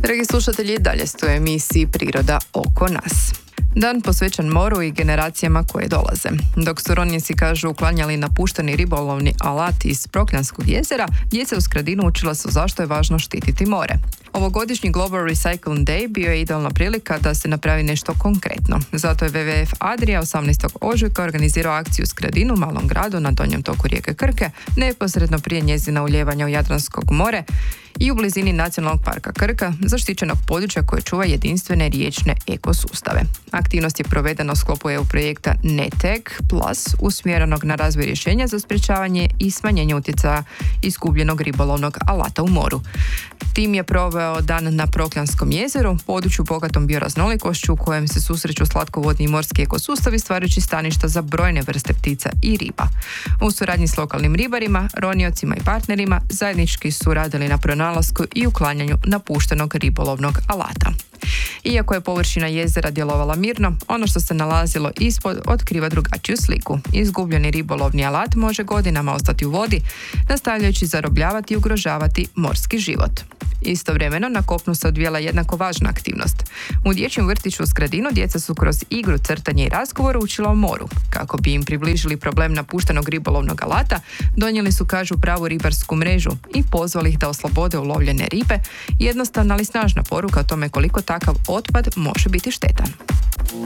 Dragi slušatelji, dalje ste u emisiji Priroda oko nas. Dan posvećen moru i generacijama koje dolaze. Dok su ronjenici, kažu, uklanjali napušteni ribolovni alat iz Prokljanskog jezera, djeca u Skradinu učila su zašto je važno štititi more. Ovogodišnji Global Recycling Day bio je idealna prilika da se napravi nešto konkretno. Zato je WWF Adria 18. ožujka organizirao akciju u Skradinu, malom gradu na donjem toku rijeke Krke, neposredno prije njezina uljevanja u Jadransko more i u blizini Nacionalnog parka Krka, zaštićenog područja koje čuva jedinstvene riječne ekosustave. Aktivnost je provedena u sklopu EU projekta NETEG Plus, usmjerenog na razvoj rješenja za sprječavanje i smanjenje utjecaja izgubljenog ribolovnog alata u moru. Tim je proveo dan na Prokljanskom jezeru, području bogatom bioraznolikošću u kojem se susreću slatkovodni i morski ekosustavi, stvarajući staništa za brojne vrste ptica i riba. U suradnji s lokalnim ribarima, roniocima i partnerima zajednički su radili na pronalasku i uklanjanju napuštenog ribolovnog alata. Iako je površina jezera djelovala mirno, ono što se nalazilo ispod otkriva drugačiju sliku. Izgubljeni ribolovni alat može godinama ostati u vodi, nastavljajući zarobljavati i ugrožavati morski život. Istovremeno na kopnu se odvijela jednako važna aktivnost. U dječjem vrtiću u Skradinu djeca su kroz igru, crtanje i razgovor učila o moru. Kako bi im približili problem napuštenog ribolovnog alata, donijeli su, kažu, pravu ribarsku mrežu i pozvali ih da oslobode ulovljene ribe. Jednostavna ali snažna poruka o tome koliko takav otpad može biti štetan.